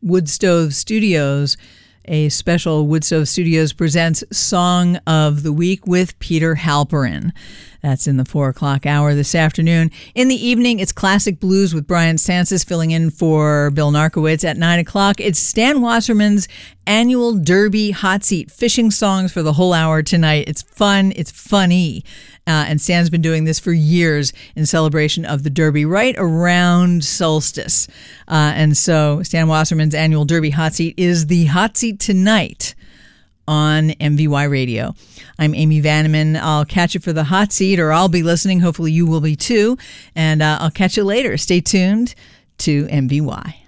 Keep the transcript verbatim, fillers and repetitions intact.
Wood Stove Studios, a special Wood Stove Studios presents Song of the Week with Peter Halperin. That's in the four o'clock hour this afternoon. In the evening, it's Classic Blues with Brian Sansis filling in for Bill Narkowitz. At nine o'clock, it's Stan Wasserman's annual Derby Hot Seat fishing songs for the whole hour tonight. It's fun. It's funny. Uh, and Stan's been doing this for years in celebration of the Derby right around solstice. Uh, and so Stan Wasserman's annual Derby Hot Seat is the Hot Seat tonight on M V Y Radio. I'm Amy Vanneman. I'll catch you for the hot seat, or I'll be listening. Hopefully you will be too. And uh, I'll catch you later. Stay tuned to M V Y.